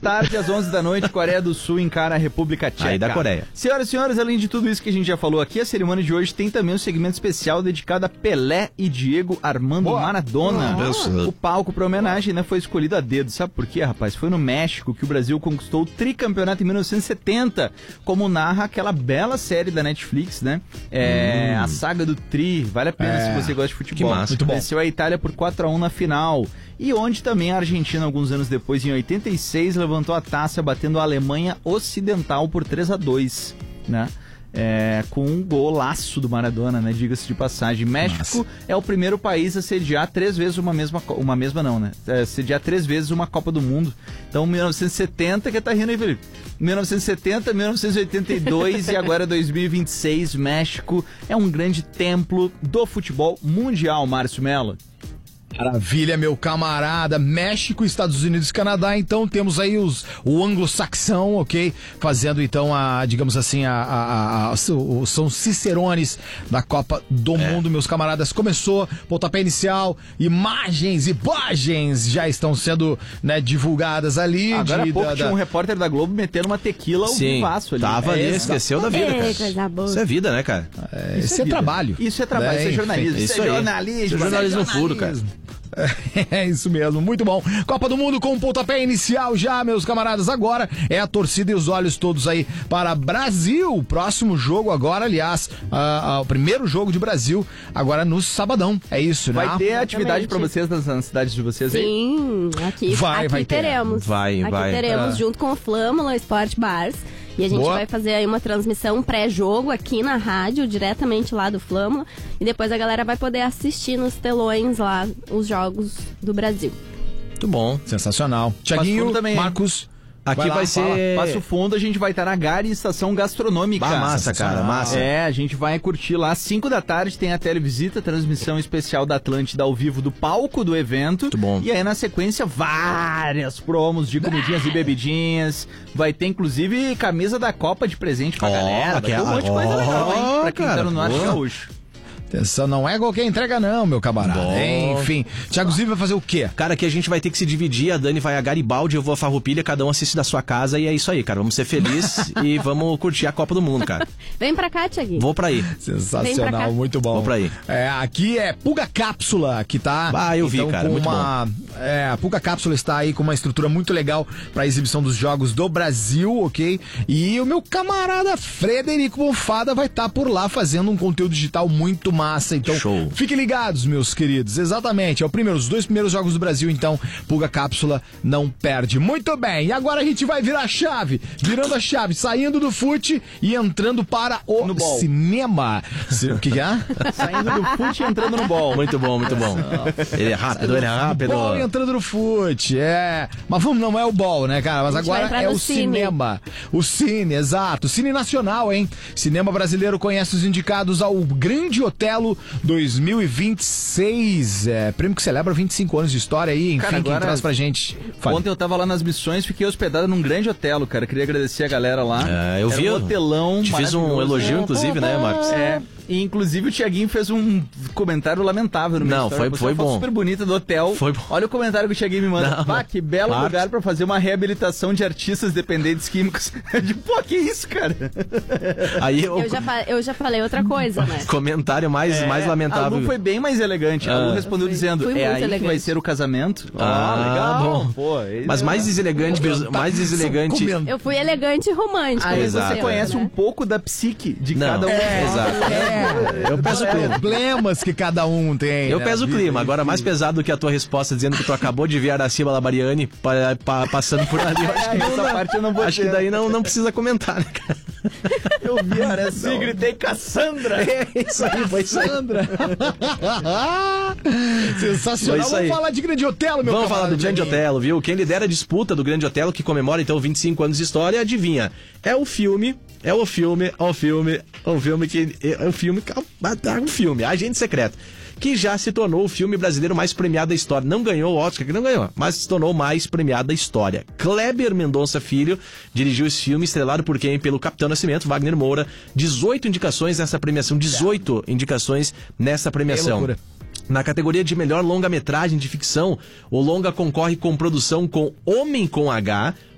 tarde, às 11 da noite, Coreia do Sul encara a República Tcheca. Aí da Coreia. Senhoras e senhores, além de tudo isso que a gente já falou aqui, a cerimônia de hoje tem também um segmento especial dedicado a Pelé e Diego Armando Maradona. O palco para homenagem, né, foi escolhido a dedo. Sabe por quê, rapaz? Foi no México que o Brasil conquistou o tricampeonato em 1970, como narra aquela bela série da Netflix, né? A saga do Tri. Vale a pena se você gosta de futebol. Que massa. Muito bom. Venceu a Itália por 4-1 na final. E onde também a Argentina, alguns anos depois, em 86, levantou a taça batendo a Alemanha Ocidental por 3-2, né? Com um golaço do Maradona, né? Diga-se de passagem. México é o primeiro país a sediar 3 vezes sediar 3 vezes uma Copa do Mundo. Então, 1970, que tá rindo aí, Felipe? 1970, 1982 e agora 2026, México é um grande templo do futebol mundial, Márcio Mello. Maravilha, meu camarada. México, Estados Unidos e Canadá. Então temos aí o anglo-saxão, ok? Fazendo então digamos assim, são cicerones da Copa do Mundo, meus camaradas. Começou, pontapé inicial, imagens já estão sendo, né, divulgadas ali. Agora há pouco tinha um repórter da Globo metendo uma tequila ao vivaço ali. Tava ali, esqueceu da vida, cara. Coisa boa. Isso é vida, né, cara? Isso é trabalho. Isso é trabalho, isso é jornalismo. Isso é jornalismo puro, cara. É isso mesmo, muito bom. Copa do Mundo com pontapé inicial já, meus camaradas. Agora é a torcida e os olhos todos aí para Brasil. Próximo jogo agora, aliás, o primeiro jogo de Brasil agora no sabadão. É isso, né? Vai ter atividade para vocês nas cidades de vocês aí? Sim, aqui teremos. Vai. Teremos junto com o Flâmula Sport Bars. E a gente vai fazer aí uma transmissão pré-jogo aqui na rádio, diretamente lá do Flâmula. E depois a galera vai poder assistir nos telões lá os jogos do Brasil. Muito bom. Sensacional. Thiaguinho, também, Marcos... Aqui vai ser... Passo Fundo, a gente vai estar na Gare Estação Gastronômica. Massa, cara, massa. A gente vai curtir lá. Às 5 da tarde tem a televisita, transmissão especial da Atlântida ao vivo do palco do evento. Muito bom. E aí na sequência, várias promos de comidinhas e bebidinhas. Vai ter inclusive camisa da Copa de presente pra galera. Vai ter um monte de coisa legal, hein? Pra quem tá no Norte Gaúcho. Atenção, não é qualquer entrega não, meu camarada. Enfim, Thiago Zilli vai fazer o quê? Cara, aqui a gente vai ter que se dividir, a Dani vai a Garibaldi, eu vou a Farroupilha, cada um assiste da sua casa e é isso aí, cara. Vamos ser felizes e vamos curtir a Copa do Mundo, cara. Vem pra cá, Thiaguinho. Vou pra aí. Sensacional, muito bom. Vou pra aí. Aqui é Pulga Cápsula, que tá... eu vi, cara, muito bom. A Pulga Cápsula está aí com uma estrutura muito legal pra exibição dos jogos do Brasil, ok? E o meu camarada Frederico Bonfada vai estar por lá fazendo um conteúdo digital muito massa, então... Show. Fiquem ligados, meus queridos. Exatamente. Os 2 primeiros jogos do Brasil, então, Pulga Cápsula não perde. Muito bem. E agora a gente vai virar a chave. Virando a chave, saindo do fute e entrando para o cinema. O que é? Saindo do fute e entrando no bol. Muito bom, muito bom. Ele é rápido. Bol e entrando no fute, Mas não é o bol, né, cara? Mas agora é o cinema. O cine, exato. Cine nacional, hein? Cinema brasileiro conhece os indicados ao Grande Otelo 2026, prêmio que celebra 25 anos de história aí, enfim, cara, quem traz pra gente. Ontem eu tava lá nas Missões, fiquei hospedado num Grande Otelo, cara, queria agradecer a galera lá. Eu vi um hotelão. Te fiz um elogio, inclusive, né, Marcos? E inclusive o Thiaguinho fez um comentário lamentável no meu Não, story. foi bom. Super bonita do hotel. Foi bom. Olha o comentário que o Thiaguinho me manda. Que belo lugar pra fazer uma reabilitação de artistas dependentes químicos. Pô, que isso, cara? Aí eu já falei outra coisa, né? Comentário mais lamentável. A Lu foi bem mais elegante. A Lu respondeu dizendo, aí elegante. Que vai ser o casamento? Legal. Bom. Pô, mas mais deselegante. Eu fui elegante e romântica. Aí você conhece um pouco da psique de cada um. Exato. Eu peço o clima. Problemas que cada um tem. Eu peso o clima. Agora, mais pesado do que a tua resposta dizendo que tu acabou de ver Araciba Labariani passando por ali. Acho que daí não precisa comentar, né, cara? Eu vi a Araciba e gritei Cassandra. Isso aí, foi Cassandra. Sensacional. Vamos falar de Grande Otelo, meu Vamos falar do Grande Otelo, viu? Quem lidera a disputa do Grande Otelo, que comemora então 25 anos de história, adivinha? É o filme, Agente Secreto, que já se tornou o filme brasileiro mais premiado da história. Não ganhou o Oscar, que não ganhou, mas se tornou o mais premiado da história. Kleber Mendonça Filho dirigiu esse filme, estrelado por quem? Pelo Capitão Nascimento, Wagner Moura. 18 indicações nessa premiação, 18 indicações nessa premiação. Na categoria de melhor longa-metragem de ficção, o longa concorre com produção com Homem com H,